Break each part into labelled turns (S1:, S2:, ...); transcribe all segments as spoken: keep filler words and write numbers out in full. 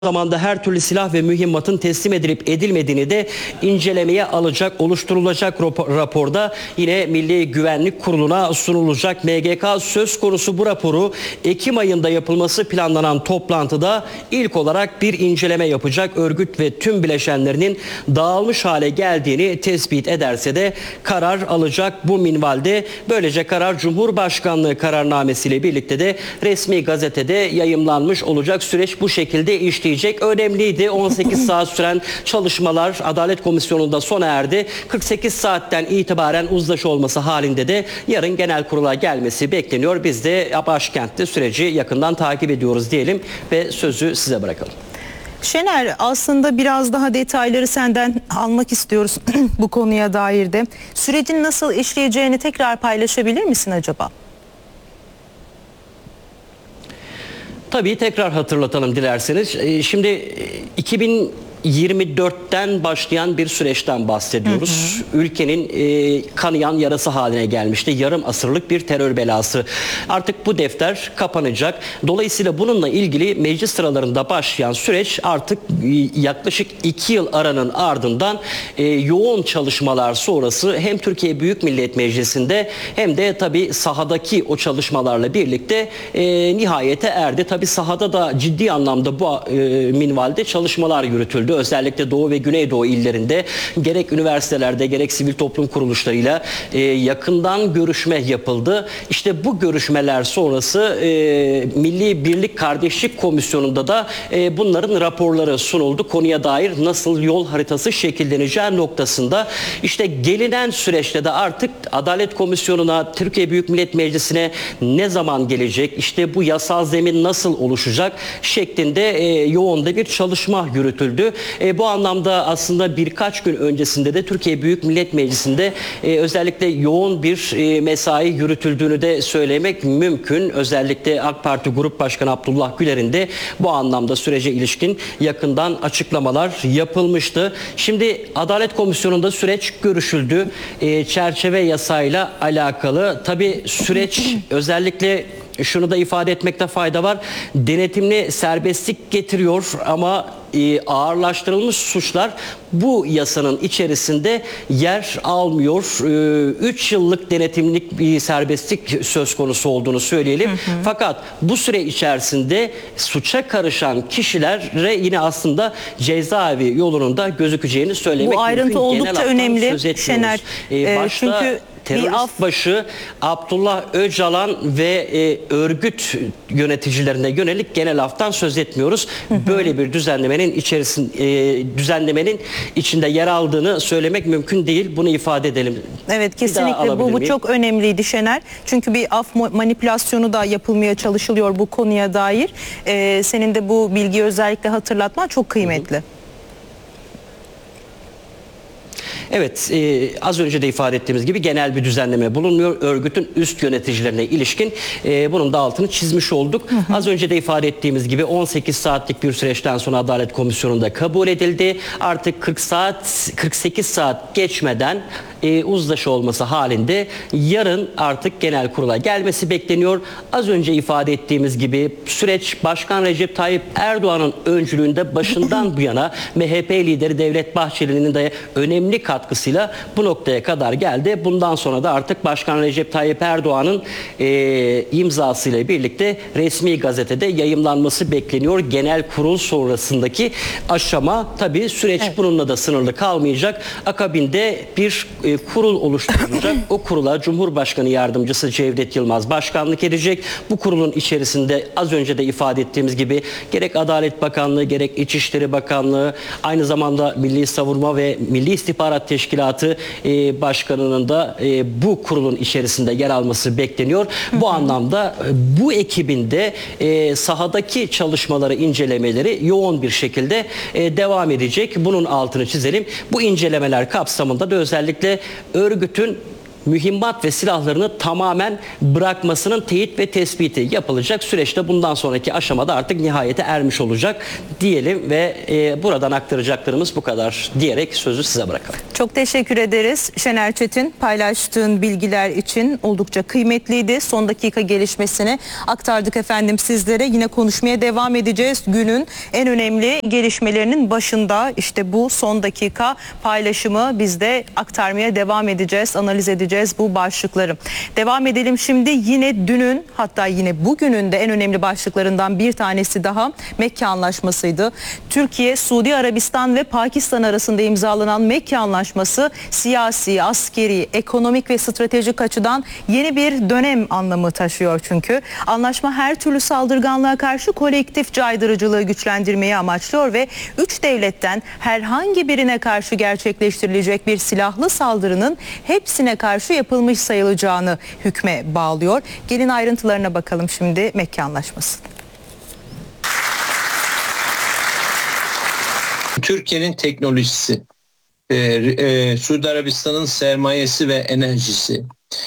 S1: zamanda her türlü silah ve mühimmatın teslim edilip edilmediğini de incelemeye alacak, oluşturulacak raporda yine Milli Güvenlik Kurulu'na sunulacak. M G K söz konusu bu raporu Ekim ayında yapılması planlanan toplantıda ilk olarak bir inceleme yapacak. Örgüt ve tüm bileşenlerinin dağılmış hale geldiğini tespit ederse de karar alacak bu minvalde. Böylece karar Cumhurbaşkanlığı kararnamesiyle birlikte de resmi gazetede yayımlanmış olacak. Süreç bu şekilde işleyecek. Önemliydi. on sekiz saat süren çalışmalar Adalet Komisyonu'nda sona erdi. kırk sekiz saatten itibaren uzlaşı olması halinde de yarın genel kurula gelmesi bekleniyor. Biz de başkentte süreci yakından takip ediyoruz diyelim ve sözü size bırakalım.
S2: Şener, aslında biraz daha detayları senden almak istiyoruz bu konuya dair de. Sürecin nasıl işleyeceğini tekrar paylaşabilir misin acaba?
S1: Tabii tekrar hatırlatalım dilerseniz. Şimdi iki bin yirmi dörtten başlayan bir süreçten bahsediyoruz. Hı hı. Ülkenin e, kanayan yarası haline gelmişti. Yarım asırlık bir terör belası. Artık bu defter kapanacak. Dolayısıyla bununla ilgili meclis sıralarında başlayan süreç artık e, yaklaşık iki yıl aranın ardından e, yoğun çalışmalar sonrası hem Türkiye Büyük Millet Meclisi'nde hem de tabii sahadaki o çalışmalarla birlikte e, nihayete erdi. Tabii sahada da ciddi anlamda bu e, minvalde çalışmalar yürütüldü. Özellikle Doğu ve Güneydoğu illerinde gerek üniversitelerde gerek sivil toplum kuruluşlarıyla e, yakından görüşme yapıldı. İşte bu görüşmeler sonrası e, Milli Birlik Kardeşlik Komisyonu'nda da e, bunların raporları sunuldu. Konuya dair nasıl yol haritası şekilleneceği noktasında. İşte gelinen süreçte de artık Adalet Komisyonu'na, Türkiye Büyük Millet Meclisi'ne ne zaman gelecek, işte bu yasal zemin nasıl oluşacak şeklinde e, yoğun da bir çalışma yürütüldü. E, bu anlamda aslında birkaç gün öncesinde de Türkiye Büyük Millet Meclisi'nde e, özellikle yoğun bir e, mesai yürütüldüğünü de söylemek mümkün. Özellikle AK Parti Grup Başkanı Abdullah Güler'in de bu anlamda sürece ilişkin yakından açıklamalar yapılmıştı. Şimdi Adalet Komisyonu'nda süreç görüşüldü. E, çerçeve yasayla alakalı. Tabii süreç özellikle şunu da ifade etmekte fayda var. Denetimli serbestlik getiriyor ama e, ağırlaştırılmış suçlar bu yasanın içerisinde yer almıyor. üç yıllık denetimlik bir serbestlik söz konusu olduğunu söyleyelim. Hı hı. Fakat bu süre içerisinde suça karışan kişilere yine aslında cezaevi yolunun da gözükeceğini söylemek
S2: bu ayrıntı
S1: mümkün.
S2: oldukça önemli Şener.
S1: Ee, başta
S2: çünkü
S1: terörist af... başı Abdullah Öcalan ve e, örgüt yöneticilerine yönelik genel aftan söz etmiyoruz. Hı hı. Böyle bir düzenlemenin içerisinde e, düzenlemenin içinde yer aldığını söylemek mümkün değil. Bunu ifade edelim.
S2: Evet, kesinlikle bu, bu çok önemliydi Şener. Çünkü bir af manipülasyonu da yapılmaya çalışılıyor bu konuya dair. Ee, senin de bu bilgiyi özellikle hatırlatman çok kıymetli. Hı hı.
S1: Evet, e, az önce de ifade ettiğimiz gibi genel bir düzenleme bulunmuyor. Örgütün üst yöneticilerine ilişkin e, bunun da altını çizmiş olduk. Hı hı. Az önce de ifade ettiğimiz gibi on sekiz saatlik bir süreçten sonra Adalet Komisyonu'nda kabul edildi. Artık kırk saat, kırk sekiz saat geçmeden e, uzlaşı olması halinde yarın artık genel kurula gelmesi bekleniyor. Az önce ifade ettiğimiz gibi süreç Başkan Recep Tayyip Erdoğan'ın öncülüğünde başından bu yana M H P lideri Devlet Bahçeli'nin de önemli katkısıyla bu noktaya kadar geldi. Bundan sonra da artık Başkan Recep Tayyip Erdoğan'ın e, imzasıyla birlikte resmi gazetede yayımlanması bekleniyor. Genel kurul sonrasındaki aşama, tabii süreç evet. bununla da sınırlı kalmayacak. Akabinde bir e, kurul oluşturulacak. O kurula Cumhurbaşkanı Yardımcısı Cevdet Yılmaz başkanlık edecek. Bu kurulun içerisinde az önce de ifade ettiğimiz gibi gerek Adalet Bakanlığı gerek İçişleri Bakanlığı, aynı zamanda Milli Savunma ve Milli İstihbarat Teşkilatı e, Başkanı'nın da e, bu kurulun içerisinde yer alması bekleniyor. Bu hı hı. anlamda e, bu ekibin de e, sahadaki çalışmaları, incelemeleri yoğun bir şekilde e, devam edecek. Bunun altını çizelim. Bu incelemeler kapsamında da özellikle örgütün mühimmat ve silahlarını tamamen bırakmasının teyit ve tespiti yapılacak. Süreçte bundan sonraki aşamada artık nihayete ermiş olacak diyelim ve e, buradan aktaracaklarımız bu kadar diyerek sözü size bırakalım.
S2: Çok teşekkür ederiz Şener Çetin. Paylaştığın bilgiler için oldukça kıymetliydi. Son dakika gelişmesini aktardık efendim sizlere. Yine konuşmaya devam edeceğiz. Günün en önemli gelişmelerinin başında işte bu son dakika paylaşımı biz de aktarmaya devam edeceğiz. Analiz edeceğiz bu başlıkları. Devam edelim şimdi yine dünün, hatta yine bugünün de en önemli başlıklarından bir tanesi daha Mekke Anlaşması'ydı. Türkiye, Suudi Arabistan ve Pakistan arasında imzalanan Mekke Anlaşması siyasi, askeri, ekonomik ve stratejik açıdan yeni bir dönem anlamı taşıyor çünkü. Anlaşma her türlü saldırganlığa karşı kolektif caydırıcılığı güçlendirmeyi amaçlıyor ve üç devletten herhangi birine karşı gerçekleştirilecek bir silahlı saldırının hepsine karşı yapılmış sayılacağını hükme bağlıyor. Gelin ayrıntılarına bakalım şimdi Mekke Anlaşması.
S3: Türkiye'nin teknolojisi, e, e, Suudi Arabistan'ın sermayesi ve enerjisi,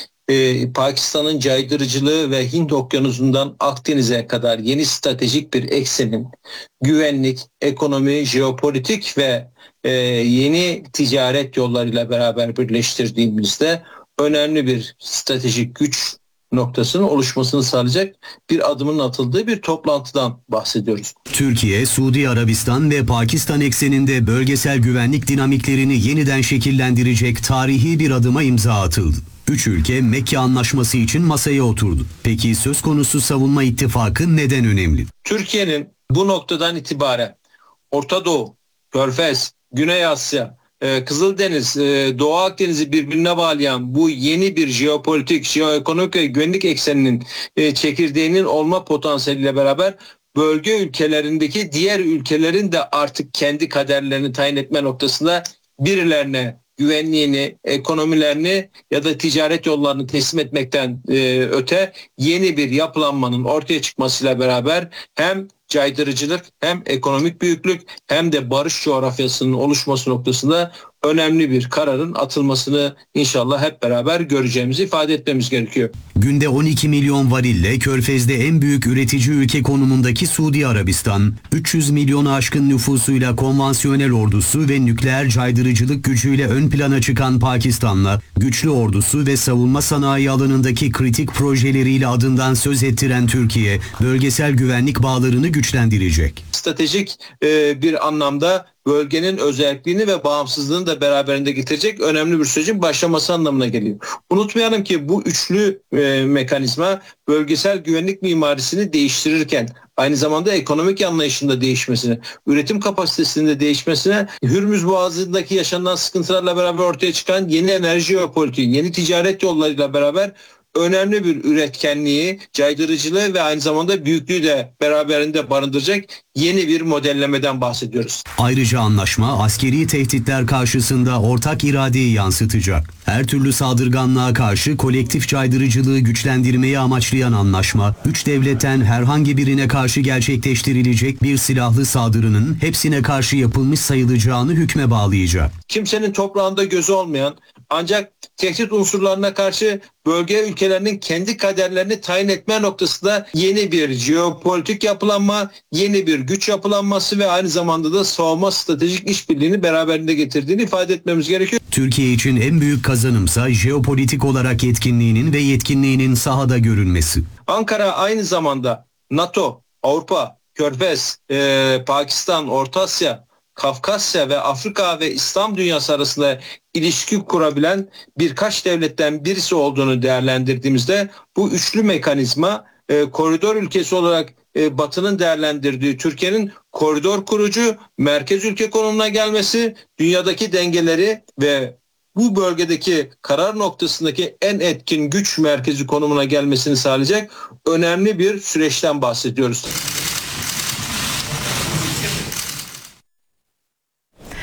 S3: e, Pakistan'ın caydırıcılığı ve Hint Okyanusu'ndan Akdeniz'e kadar yeni stratejik bir eksenin güvenlik, ekonomi, jeopolitik ve e, yeni ticaret yollarıyla beraber birleştirdiğimizde önemli bir stratejik güç noktasının oluşmasını sağlayacak bir adımın atıldığı bir toplantıdan bahsediyoruz.
S4: Türkiye, Suudi Arabistan ve Pakistan ekseninde bölgesel güvenlik dinamiklerini yeniden şekillendirecek tarihi bir adıma imza atıldı. Üç ülke Mekke Anlaşması için masaya oturdu. Peki söz konusu savunma ittifakı neden önemli?
S3: Türkiye'nin bu noktadan itibaren Orta Doğu, Körfez, Güney Asya, Kızıldeniz, Doğu Akdeniz'i birbirine bağlayan bu yeni bir jeopolitik, jeoekonomik ve güvenlik ekseninin çekirdeğinin olma potansiyeliyle beraber bölge ülkelerindeki diğer ülkelerin de artık kendi kaderlerini tayin etme noktasında birilerine güvenliğini, ekonomilerini ya da ticaret yollarını teslim etmekten e, öte yeni bir yapılanmanın ortaya çıkmasıyla beraber hem caydırıcılık hem ekonomik büyüklük hem de barış coğrafyasının oluşması noktasında önemli bir kararın atılmasını inşallah hep beraber göreceğimizi ifade etmemiz gerekiyor.
S4: Günde on iki milyon varille Körfez'de en büyük üretici ülke konumundaki Suudi Arabistan, üç yüz milyonu aşkın nüfusuyla konvansiyonel ordusu ve nükleer caydırıcılık gücüyle ön plana çıkan Pakistan'la güçlü ordusu ve savunma sanayi alanındaki kritik projeleriyle adından söz ettiren Türkiye, bölgesel güvenlik bağlarını güçlendirecek.
S3: Stratejik e, bir anlamda bölgenin özelliğini ve bağımsızlığını da beraberinde getirecek önemli bir sürecin başlaması anlamına geliyor. Unutmayalım ki bu üçlü e, mekanizma bölgesel güvenlik mimarisini değiştirirken aynı zamanda ekonomik anlayışında değişmesine, üretim kapasitesinde değişmesine, Hürmüz Boğazı'ndaki yaşanan sıkıntılarla beraber ortaya çıkan yeni enerji jeopolitiği, yeni ticaret yollarıyla beraber önemli bir üretkenliği, caydırıcılığı ve aynı zamanda büyüklüğü de beraberinde barındıracak yeni bir modellemeden bahsediyoruz.
S4: Ayrıca anlaşma askeri tehditler karşısında ortak iradeyi yansıtacak. Her türlü saldırganlığa karşı kolektif caydırıcılığı güçlendirmeyi amaçlayan anlaşma, üç devletten herhangi birine karşı gerçekleştirilecek bir silahlı saldırının hepsine karşı yapılmış sayılacağını hükme bağlayacak.
S3: Kimsenin toprağında gözü olmayan ancak tehdit unsurlarına karşı bölge ülkelerinin kendi kaderlerini tayin etme noktasında yeni bir jeopolitik yapılanma, yeni bir güç yapılanması ve aynı zamanda da savunma stratejik işbirliğini beraberinde getirdiğini ifade etmemiz gerekiyor.
S4: Türkiye için en büyük kazanımsa jeopolitik olarak yetkinliğinin ve yetkinliğinin sahada görülmesi.
S3: Ankara aynı zamanda NATO, Avrupa, Körfez, e, Pakistan, Orta Asya, Kafkasya ve Afrika ve İslam dünyası arasında ilişki kurabilen birkaç devletten birisi olduğunu değerlendirdiğimizde bu üçlü mekanizma e, koridor ülkesi olarak e, Batı'nın değerlendirdiği Türkiye'nin koridor kurucu merkez ülke konumuna gelmesi, dünyadaki dengeleri ve bu bölgedeki karar noktasındaki en etkin güç merkezi konumuna gelmesini sağlayacak önemli bir süreçten bahsediyoruz.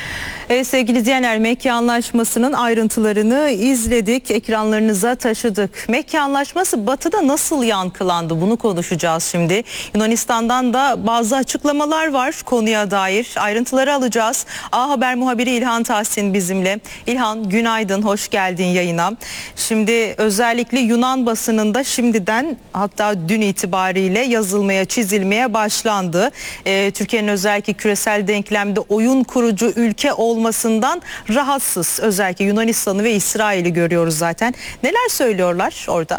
S2: Evet sevgili izleyenler, Mekke Anlaşması'nın ayrıntılarını izledik, ekranlarınıza taşıdık. Mekke Anlaşması Batı'da nasıl yankılandı, bunu konuşacağız şimdi. Yunanistan'dan da bazı açıklamalar var konuya dair, ayrıntıları alacağız. A Haber muhabiri İlhan Tahsin bizimle. İlhan, günaydın, hoş geldin yayına. Şimdi özellikle Yunan basınında şimdiden, hatta dün itibariyle yazılmaya, çizilmeye başlandı. Ee, Türkiye'nin özellikle küresel denklemde oyun kurucu ülke olmasından rahatsız. Özellikle Yunanistan'ı ve İsrail'i görüyoruz zaten. Neler söylüyorlar orada?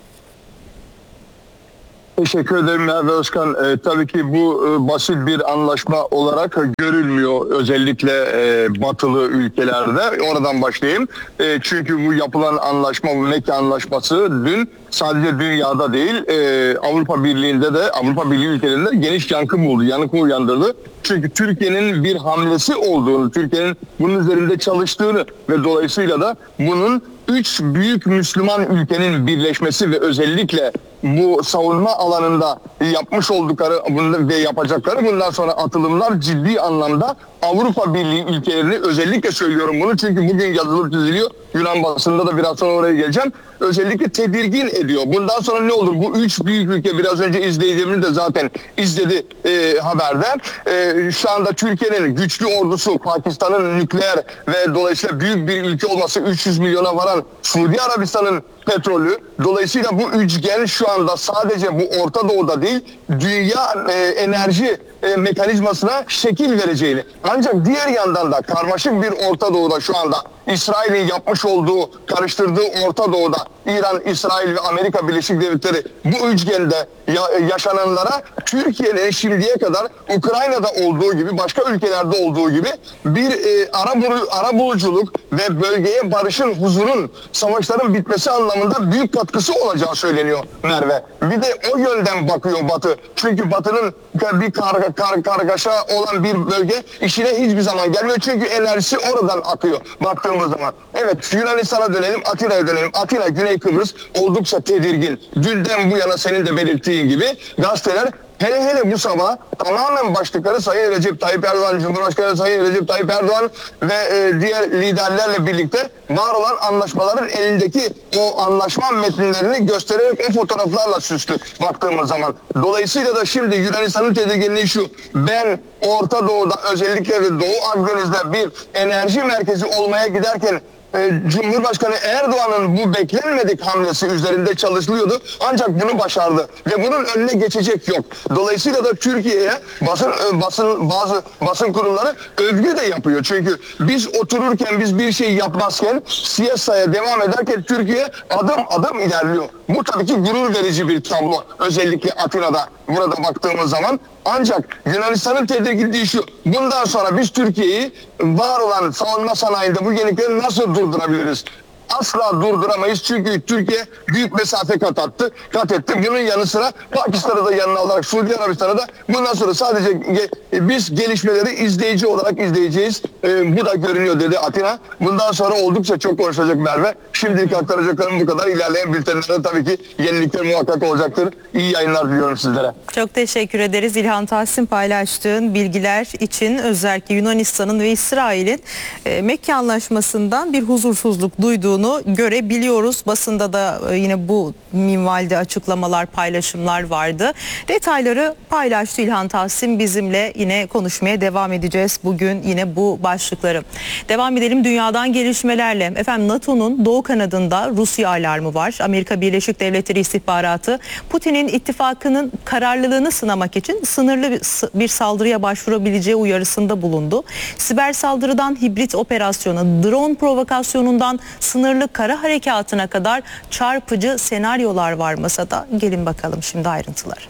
S5: Teşekkür ederim Merve Özkan. Ee, tabii ki bu e, basit bir anlaşma olarak görülmüyor özellikle e, batılı ülkelerde. Oradan başlayayım. E, çünkü bu yapılan anlaşma, bu Mekke Anlaşması dün sadece dünyada değil e, Avrupa Birliği'nde de, Avrupa Birliği ülkelerinde geniş yankı buldu, yankı uyandırdı. Çünkü Türkiye'nin bir hamlesi olduğunu, Türkiye'nin bunun üzerinde çalıştığını ve dolayısıyla da bunun üç büyük Müslüman ülkenin birleşmesi ve özellikle bu savunma alanında yapmış oldukları ve yapacakları bundan sonra atılımlar ciddi anlamda Avrupa Birliği ülkelerini, özellikle söylüyorum bunu çünkü bugün yazılıp çiziliyor. Yunan basında da biraz sonra oraya geleceğim. Özellikle tedirgin ediyor. Bundan sonra ne olur? Bu üç büyük ülke, biraz önce izleyicilerimiz de zaten izledi e, haberde. E, şu anda Türkiye'nin güçlü ordusu, Pakistan'ın nükleer ve dolayısıyla büyük bir ülke olması, üç yüz milyona varan Suudi Arabistan'ın petrolü. Dolayısıyla bu üçgen şu anda sadece bu Orta Doğu'da değil, dünya e, enerji e, mekanizmasına şekil vereceğini. Ancak diğer yandan da karmaşık bir Orta Doğu'da şu anda İsrail'in yapmış olduğu, karıştırdığı Orta Doğu'da İran, İsrail ve Amerika Birleşik Devletleri bu üçgende ya, yaşananlara Türkiye'nin şimdiye kadar Ukrayna'da olduğu gibi, başka ülkelerde olduğu gibi bir e, ara, bulu, ara buluculuk ve bölgeye barışın, huzurun, savaşların bitmesi anlamında büyük katkısı olacağı söyleniyor Merve. Bir de o yönden bakıyor Batı. Çünkü Batı'nın bir kar, kar, kargaşa olan bir bölge işine hiçbir zaman gelmiyor. Çünkü enerjisi oradan akıyor baktığımız zaman. Evet, Yunanistan'a dönelim, Atina'ya dönelim. Atina, Güney Kıbrıs oldukça tedirgin. Dünden bu yana senin de belirttiğin gibi gazeteler hele hele bu sabah tamamen başlıkları Sayın Recep Tayyip Erdoğan, Cumhurbaşkanı Sayın Recep Tayyip Erdoğan ve e, diğer liderlerle birlikte var olan anlaşmaların elindeki o anlaşma metinlerini göstererek o fotoğraflarla süslü baktığımız zaman. Dolayısıyla da şimdi Yunanistan'ın tedirginliği şu: ben Orta Doğu'da, özellikle de Doğu Akdeniz'de bir enerji merkezi olmaya giderken Cumhurbaşkanı Erdoğan'ın bu beklenmedik hamlesi üzerinde çalışılıyordu. Ancak bunu başardı ve bunun önüne geçecek yok. Dolayısıyla da Türkiye'ye basın basın bazı basın kurumları övgü de yapıyor. Çünkü biz otururken, biz bir şey yapmazken, siesta'ya devam ederken Türkiye adım adım ilerliyor. Bu tabii ki gurur verici bir tablo. Özellikle Atina'da, burada baktığımız zaman. Ancak Yunanistan'ın tedirginliği şu: bundan sonra biz Türkiye'yi var olan savunma sanayinde bu yenilikleri nasıl durdurabiliriz? Asla durduramayız çünkü Türkiye büyük mesafe kat attı, kat etti. Bunun yanı sıra Pakistan'ı da yanına alarak Suudi Arabistan'ı da bundan sonra sadece ge- biz gelişmeleri izleyici olarak izleyeceğiz. Ee, bu da görünüyor dedi Atina. Bundan sonra oldukça çok konuşacak Merve. Şimdilik aktaracaklarım bu kadar. İlerleyen bültenlerde tabii ki yenilikler muhakkak olacaktır. İyi yayınlar diliyorum sizlere.
S2: Çok teşekkür ederiz İlhan Tahsin, paylaştığın bilgiler için. Özellikle Yunanistan'ın ve İsrail'in e, Mekke Anlaşması'ndan bir huzursuzluk duyduğunu görebiliyoruz. Basında da yine bu minvalde açıklamalar, paylaşımlar vardı. Detayları paylaştı İlhan Tahsin bizimle. Yine konuşmaya devam edeceğiz bugün yine bu başlıkları. Devam edelim dünyadan gelişmelerle. Efendim, NATO'nun doğu kanadında Rusya alarmı var. Amerika Birleşik Devletleri istihbaratı Putin'in ittifakının kararlılığını sınamak için sınırlı bir saldırıya başvurabileceği uyarısında bulundu. Siber saldırıdan hibrit operasyona, drone provokasyonundan sınırlı kara harekatına kadar çarpıcı senaryolar var masada. Gelin bakalım şimdi ayrıntılar.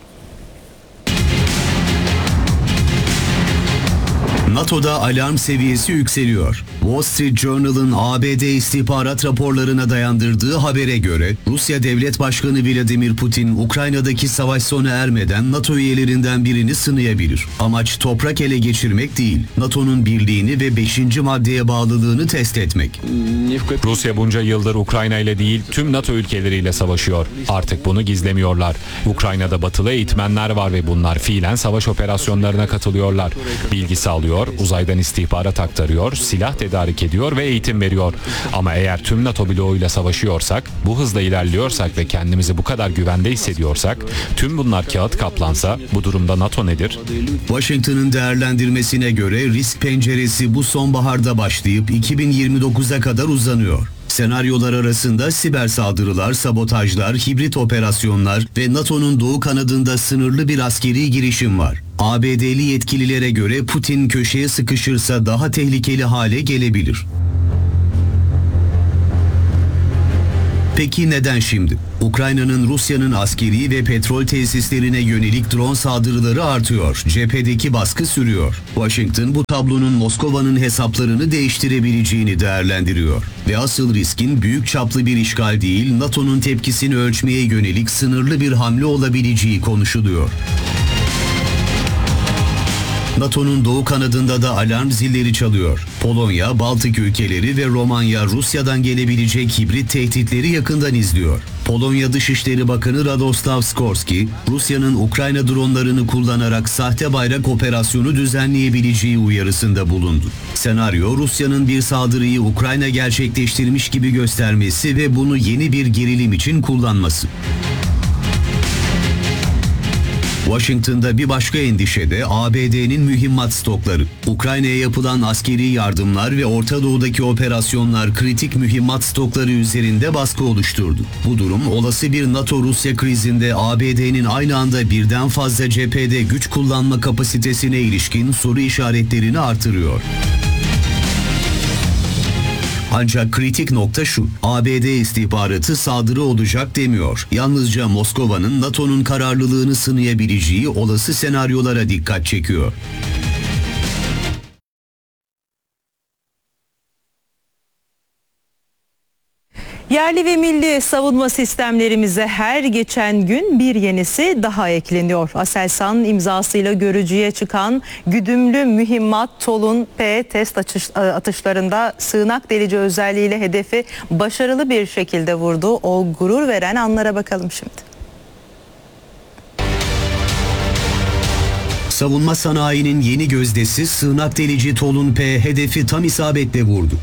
S4: NATO'da alarm seviyesi yükseliyor. Wall Street Journal'ın A B D istihbarat raporlarına dayandırdığı habere göre Rusya Devlet Başkanı Vladimir Putin Ukrayna'daki savaş sona ermeden NATO üyelerinden birini sınayabilir. Amaç toprak ele geçirmek değil, NATO'nun birliğini ve beşinci maddeye bağlılığını test etmek.
S6: Rusya bunca yıldır Ukrayna ile değil tüm NATO ülkeleriyle savaşıyor. Artık bunu gizlemiyorlar. Ukrayna'da batılı eğitmenler var ve bunlar fiilen savaş operasyonlarına katılıyorlar. Bilgi sağlıyor, uzaydan istihbarat aktarıyor, silah tedarik ediyor ve eğitim veriyor. Ama eğer tüm NATO bloğuyla savaşıyorsak, bu hızla ilerliyorsak ve kendimizi bu kadar güvende hissediyorsak, tüm bunlar kağıt kaplansa bu durumda NATO nedir?
S4: Washington'ın değerlendirmesine göre risk penceresi bu sonbaharda başlayıp iki bin yirmi dokuza kadar uzanıyor. Senaryolar arasında siber saldırılar, sabotajlar, hibrit operasyonlar ve NATO'nun doğu kanadında sınırlı bir askeri girişim var. A B D'li yetkililere göre Putin köşeye sıkışırsa daha tehlikeli hale gelebilir. Peki neden şimdi? Ukrayna'nın Rusya'nın askeri ve petrol tesislerine yönelik drone saldırıları artıyor. Cephedeki baskı sürüyor. Washington bu tablonun Moskova'nın hesaplarını değiştirebileceğini değerlendiriyor. Ve asıl riskin büyük çaplı bir işgal değil, NATO'nun tepkisini ölçmeye yönelik sınırlı bir hamle olabileceği konuşuluyor. NATO'nun doğu kanadında da alarm zilleri çalıyor. Polonya, Baltık ülkeleri ve Romanya Rusya'dan gelebilecek hibrit tehditleri yakından izliyor. Polonya Dışişleri Bakanı Radoslav Sikorski, Rusya'nın Ukrayna dronlarını kullanarak sahte bayrak operasyonu düzenleyebileceği uyarısında bulundu. Senaryo, Rusya'nın bir saldırıyı Ukrayna gerçekleştirmiş gibi göstermesi ve bunu yeni bir gerilim için kullanması. Washington'da bir başka endişe de A B D'nin mühimmat stokları. Ukrayna'ya yapılan askeri yardımlar ve Orta Doğu'daki operasyonlar kritik mühimmat stokları üzerinde baskı oluşturdu. Bu durum olası bir NATO-Rusya krizinde A B D'nin aynı anda birden fazla cephede güç kullanma kapasitesine ilişkin soru işaretlerini artırıyor. Ancak kritik nokta şu, A B D istihbaratı saldırı olacak demiyor. Yalnızca Moskova'nın NATO'nun kararlılığını sınayabileceği olası senaryolara dikkat çekiyor.
S2: Yerli ve milli savunma sistemlerimize her geçen gün bir yenisi daha ekleniyor. Aselsan imzasıyla görücüye çıkan güdümlü mühimmat Tolun P test atışlarında sığınak delici özelliğiyle hedefi başarılı bir şekilde vurdu. O gurur veren anlara bakalım şimdi.
S4: Savunma sanayinin yeni gözdesi sığınak delici Tolun P hedefi tam isabetle vurdu.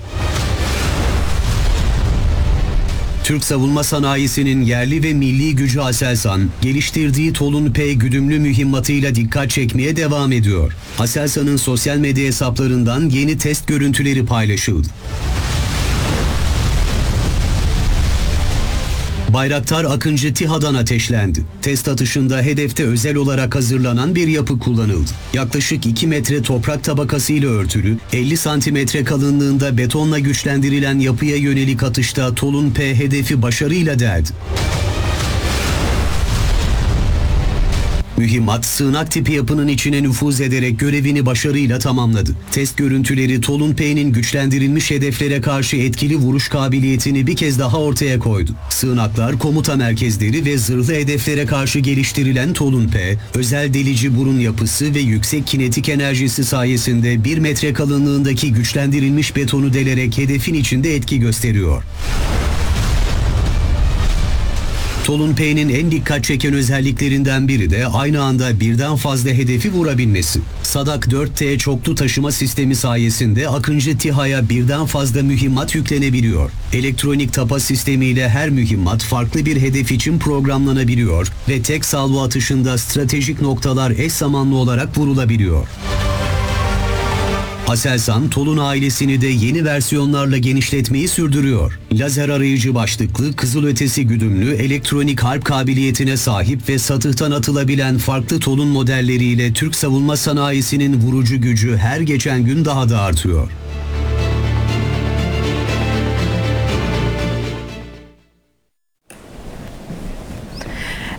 S4: Türk savunma sanayisinin yerli ve milli gücü Aselsan, geliştirdiği Tolun P güdümlü mühimmatıyla dikkat çekmeye devam ediyor. Aselsan'ın sosyal medya hesaplarından yeni test görüntüleri paylaşıldı. Bayraktar Akıncı TİHA'dan ateşlendi. Test atışında hedefte özel olarak hazırlanan bir yapı kullanıldı. Yaklaşık iki metre toprak tabakasıyla örtülü, elli santimetre kalınlığında betonla güçlendirilen yapıya yönelik atışta Tolun P hedefi başarıyla deldi. Mühimmat, sığınak tipi yapının içine nüfuz ederek görevini başarıyla tamamladı. Test görüntüleri Tolun P'nin güçlendirilmiş hedeflere karşı etkili vuruş kabiliyetini bir kez daha ortaya koydu. Sığınaklar, komuta merkezleri ve zırhlı hedeflere karşı geliştirilen Tolun P, özel delici burun yapısı ve yüksek kinetik enerjisi sayesinde bir metre kalınlığındaki güçlendirilmiş betonu delerek hedefin içinde etki gösteriyor. Tolun P'nin en dikkat çeken özelliklerinden biri de aynı anda birden fazla hedefi vurabilmesi. Sadak dört T çoklu taşıma sistemi sayesinde Akıncı TİHA'ya birden fazla mühimmat yüklenebiliyor. Elektronik tapa sistemiyle her mühimmat farklı bir hedef için programlanabiliyor ve tek salvo atışında stratejik noktalar eş zamanlı olarak vurulabiliyor. Aselsan, Tolun ailesini de yeni versiyonlarla genişletmeyi sürdürüyor. Lazer arayıcı başlıklı, kızılötesi güdümlü, elektronik harp kabiliyetine sahip ve satıhtan atılabilen farklı Tolun modelleriyle Türk savunma sanayisinin vurucu gücü her geçen gün daha da artıyor.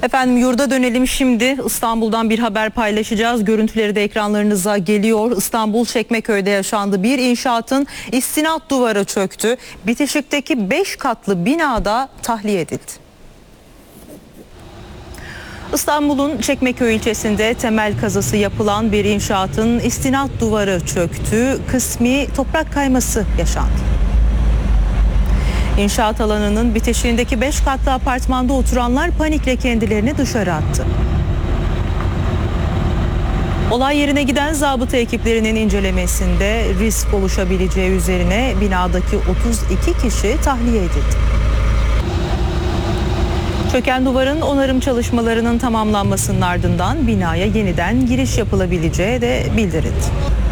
S2: Efendim yurda dönelim şimdi. İstanbul'dan bir haber paylaşacağız. Görüntüleri de ekranlarınıza geliyor. İstanbul Çekmeköy'de yaşandı. Bir inşaatın istinat duvarı çöktü. Bitişikteki beş katlı binada tahliye edildi. İstanbul'un Çekmeköy ilçesinde temel kazısı yapılan bir inşaatın istinat duvarı çöktü. Kısmi toprak kayması yaşandı. İnşaat alanının bitişiğindeki beş katlı apartmanda oturanlar panikle kendilerini dışarı attı. Olay yerine giden zabıta ekiplerinin incelemesinde risk oluşabileceği üzerine binadaki otuz iki kişi tahliye edildi. Çöken duvarın onarım çalışmalarının tamamlanmasının ardından binaya yeniden giriş yapılabileceği de bildirildi.